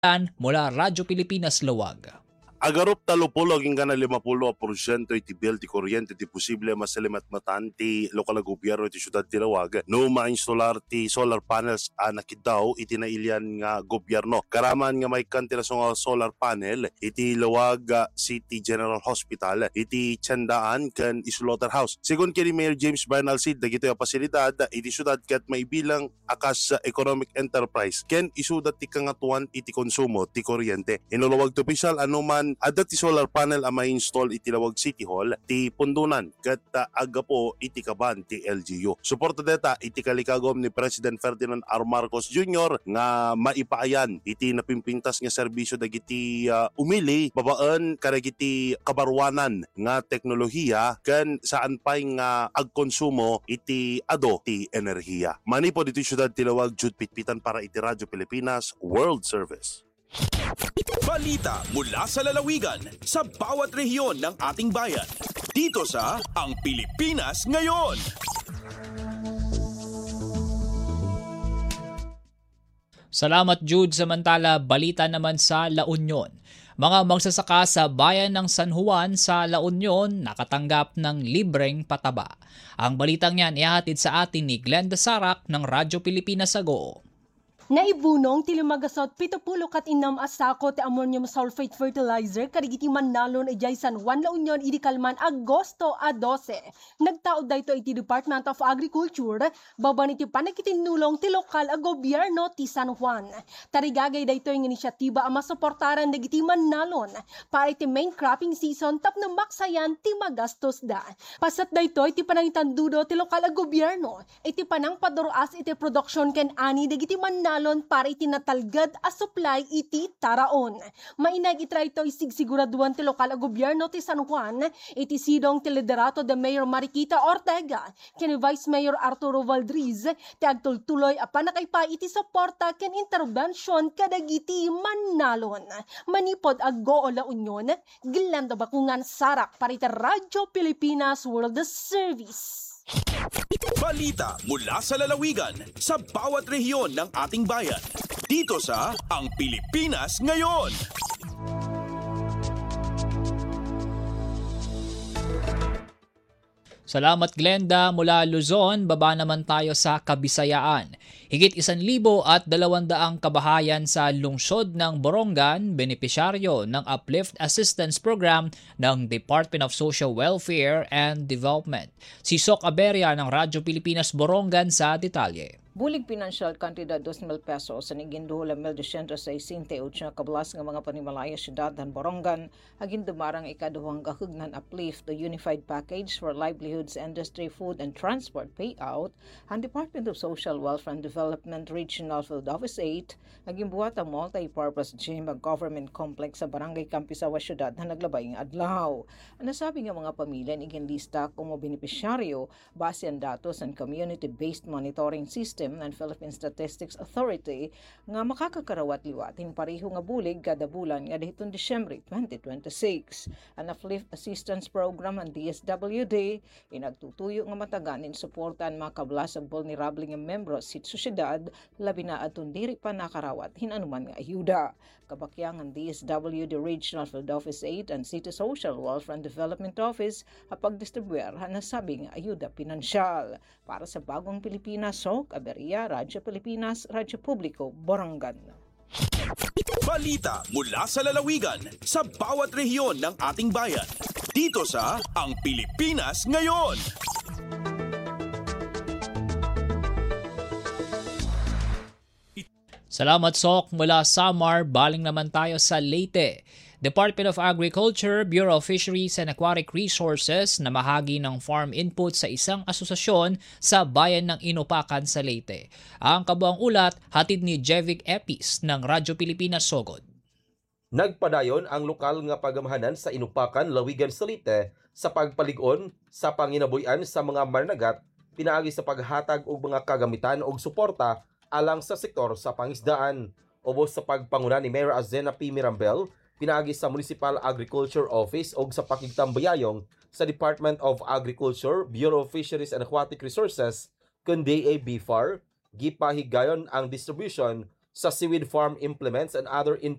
mula Radyo Pilipinas Luwag. Agarop talupulo hanggang ka na 50% iti bill ti kuryente ti posible masalimat matan ti lokal na gobyerno iti syudad ti Lawag no ma-installer ti solar panels nakidaw iti nailian nga gobyerno. Karaman nga may kantinasong solar panel iti Lawag City General Hospital iti Tiandaan ken Slaughterhouse. Sigun kini Mayor James Bernal Cid dagito yung pasilidad iti syudad ket maibilang akas economic enterprise ken isudat ti kangatuan iti konsumo ti kuryente. Inulawag to official anuman adat ti solar panel ang ma-install iti Lawag City Hall ti pundunan ket agapo iti kaban ti LGU. Suporta deta iti kalikagom ni President Ferdinand R. Marcos Jr. nga maipaayan iti napimpintas nga serbisyo dagiti umili babaan karagiti kabarwanan nga teknolohiya ken saan pay nga agkonsumo iti ado ti enerhiya. Manipod iti syudad ti Lawag Jude Pitpitan para iti Radyo Pilipinas World Service. Balita mula sa lalawigan sa bawat rehiyon ng ating bayan. Dito sa Ang Pilipinas Ngayon. Salamat Jude. Samantala, balita naman sa La Union. Mga magsasaka sa bayan ng San Juan sa La Union nakatanggap ng libreng pataba. Ang balitang yan ihahatid sa atin ni Glenda Sarak ng Radyo Pilipinas Agoo. Naibunong ti lumagasot 70 kat inam asako ti ammonium sulfate fertilizer karigiti Manalon ijay San Juan La Union idi kalman Agosto a 12. Nagtaod dayto iti Department of Agriculture baban iti panakitinulong ti lokal a gobyerno ti San Juan. Tarigagay dayto yung inisyatiba ang masuportaran dagiti Manalon para iti main cropping season tapno maksayan ti magastos da. Pasat dayto iti panangitandudo ti lokal a gobyerno iti panang paduruas iti production ken ani dagiti Manalon para iti natalgad a supply iti taraon. Mainag itry ito isigsiguraduan ti lokal a gobyerno ti San Juan iti sidong ti liderato de Mayor Mariquita Ortega ken Vice Mayor Arturo Valdriz ti agtultuloy a panakaypa iti suporta ken intervention kadagiti Manalon. Manipod Agoo La Union, Glenda Bakungan Sarak para iti Radyo Pilipinas World Service. Balita mula sa lalawigan sa bawat rehiyon ng ating bayan. Dito sa Ang Pilipinas Ngayon. Salamat Glenda. Mula Luzon, baba naman tayo sa Kabisayaan. Higit 1,200 kabahayan sa lungsod ng Borongan, benepisyaryo ng Uplift Assistance Program ng Department of Social Welfare and Development. Si Sok Aberia ng Radyo Pilipinas Borongan sa detalye. Bulig pinansyal kantidad 2,000 pesos sa niginduhula 1,268 na kablas ng mga panimalaya syudad ng Borongan aging dumarang ikaduhang gahugnan uplift the Unified Package for Livelihoods, Industry, Food and Transport payout ang Department of Social Welfare and Development Regional Field Office 8 aging buhat ang multi-purpose gym ang government complex sa Barangay Campisawa syudad na naglabay ng adlaw. Ang nasabi ng mga pamilya iging lista kung mga benepisyaryo base ang datos ng Community-Based Monitoring System ng Philippine Statistics Authority nga makakakarawat liwatin pareho nga bulig kada bulan nga dahitong Disyembre 2026. Ang Uplift Assistance Program ng DSWD inagtutuyo nga mataganin suportan mga kablas ang vulnerable nga membro sa sosyedad labi na atong diri pa nakarawat hinanuman nga ayuda. Kabakyang ang DSWD Regional Field Office 8 and City Social Welfare and Development Office ang pagdistribuer na sabing ayuda pinansyal. Para sa Bagong Pilipinas, Sok Aberia, Radyo Pilipinas, Radyo Publiko, Borongan. Balita mula sa lalawigan sa bawat rehiyon ng ating bayan. Dito sa Ang Pilipinas Ngayon. Salamat Sok. Mula Samar, baling naman tayo sa Leyte. Department of Agriculture, Bureau of Fisheries and Aquatic Resources na mahagi ng farm input sa isang asosasyon sa bayan ng Inupakan sa Leyte. Ang kabuang ulat hatid ni Jevic Epis ng Radyo Pilipinas Sogod. Nagpadayon ang lokal nga pagamahanan sa Inupakan, Lawigan sa Leyte sa pagpaligon sa panginabuyan sa mga marnagat pinaagi sa paghatag og mga kagamitan og suporta alang sa sektor sa pangisdaan. Ubos sa pagpanguna ni Mayor Azena P. Mirambel, pinaagi sa Municipal Agriculture Office o sa pakigtambayayong sa Department of Agriculture, Bureau of Fisheries and Aquatic Resources, kundi DABFAR, gipahigayon ang distribution sa seaweed farm implements and other